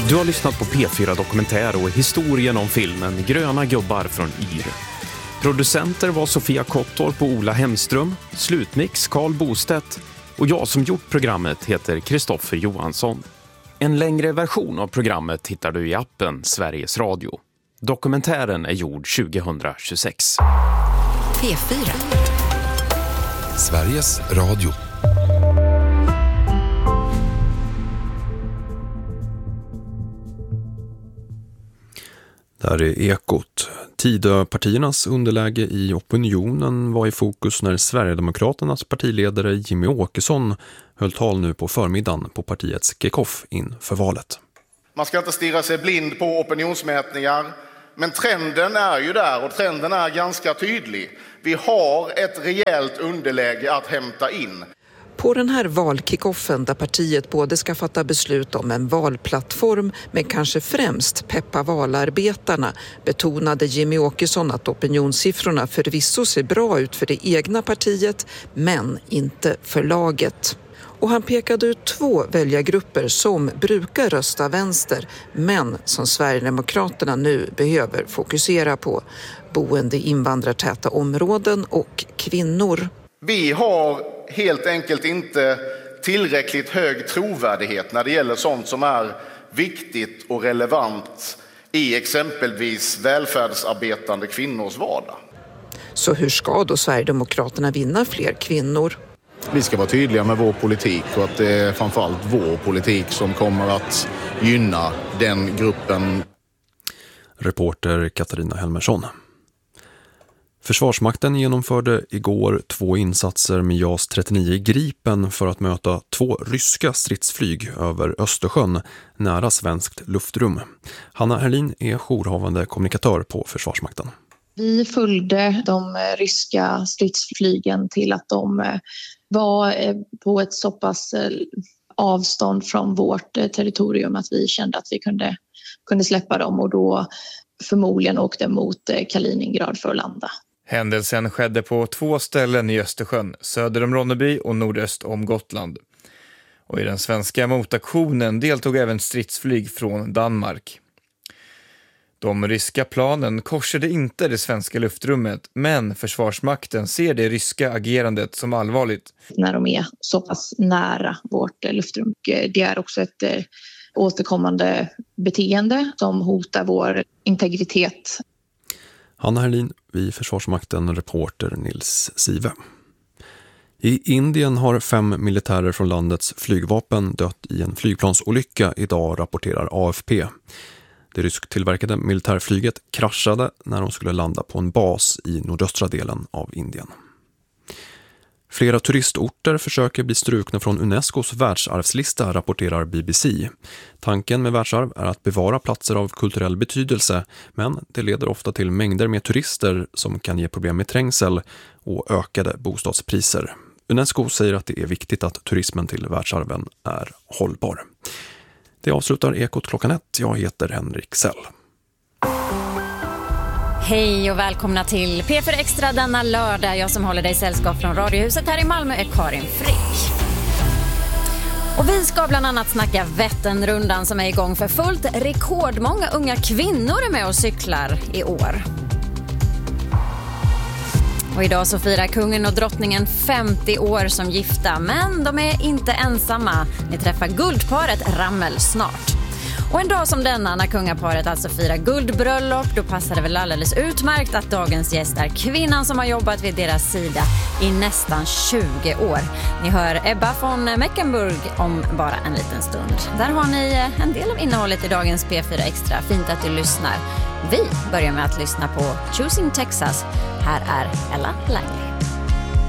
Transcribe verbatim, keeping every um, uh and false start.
Du har lyssnat på P fyra Dokumentär och historien om filmen Gröna gubbar från Yr. Producenter var Sofia Kottorp och Ola Hemström, slutmix Carl Bostedt och jag som gjort programmet heter Kristoffer Johansson. En längre version av programmet hittar du i appen Sveriges Radio. Dokumentären är gjord tjugohundratjugosex. P fyra. Sveriges Radio. Där är Ekot. Tidöpartiernas underläge i opinionen var i fokus när Sverigedemokraternas partiledare Jimmie Åkesson höll tal nu på förmiddagen på partiets kick-off inför valet. Man ska inte stirra sig blind på opinionsmätningar, men trenden är ju där och trenden är ganska tydlig. Vi har ett rejält underläge att hämta in. På den här valkickoffen där partiet både ska fatta beslut om en valplattform men kanske främst peppa valarbetarna betonade Jimmie Åkesson att opinionssiffrorna förvisso ser bra ut för det egna partiet men inte för laget. Och han pekade ut två väljargrupper som brukar rösta vänster men som Sverigedemokraterna nu behöver fokusera på: boende i invandrartäta områden och kvinnor. Vi har helt enkelt inte tillräckligt hög trovärdighet när det gäller sånt som är viktigt och relevant i exempelvis välfärdsarbetande kvinnors vardag. Så hur ska då Sverigedemokraterna vinna fler kvinnor? Vi ska vara tydliga med vår politik och att det är framförallt vår politik som kommer att gynna den gruppen. Reporter Katarina Helmersson. Försvarsmakten genomförde igår två insatser med JAS trettionio Gripen för att möta två ryska stridsflyg över Östersjön nära svenskt luftrum. Hanna Herlin är jourhavande kommunikatör på Försvarsmakten. Vi följde de ryska stridsflygen till att de var på ett så pass avstånd från vårt territorium att vi kände att vi kunde, kunde släppa dem och då förmodligen åkte mot Kaliningrad för att landa. Händelsen skedde på två ställen i Östersjön, söder om Ronneby och nordöst om Gotland. Och i den svenska motaktionen deltog även stridsflyg från Danmark. De ryska planen korsade inte det svenska luftrummet, men Försvarsmakten ser det ryska agerandet som allvarligt. När de är så pass nära vårt luftrum. Det är också ett återkommande beteende som hotar vår integritet. Hanna Herlin vid Försvarsmakten, reporter Nils Sive. I Indien har fem militärer från landets flygvapen dött i en flygplansolycka idag, rapporterar A F P. Det rysktillverkade militärflyget kraschade när de skulle landa på en bas i nordöstra delen av Indien. Flera turistorter försöker bli strukna från Unescos världsarvslista, rapporterar B B C. Tanken med världsarv är att bevara platser av kulturell betydelse, men det leder ofta till mängder med turister som kan ge problem med trängsel och ökade bostadspriser. Unesco säger att det är viktigt att turismen till världsarven är hållbar. Det avslutar Ekot klockan ett. Jag heter Henrik Sell. Hej och välkomna till P fyra Extra denna lördag. Jag som håller dig sällskap från Radiohuset här i Malmö är Karin Frick. Och vi ska bland annat snacka Vätternrundan som är igång för fullt. Rekordmånga unga kvinnor är med och cyklar i år. Och idag så firar kungen och drottningen femtio år som gifta, men de är inte ensamma. Ni träffar guldparet Rammel snart. Och en dag som denna, när kungaparet alltså firar guldbröllop, då passar det väl alldeles utmärkt att dagens gäst är kvinnan som har jobbat vid deras sida i nästan tjugo år. Ni hör Ebba von Meckenburg om bara en liten stund. Där har ni en del av innehållet i dagens P fyra Extra. Fint att du lyssnar. Vi börjar med att lyssna på Choosing Texas. Här är Ella Langley.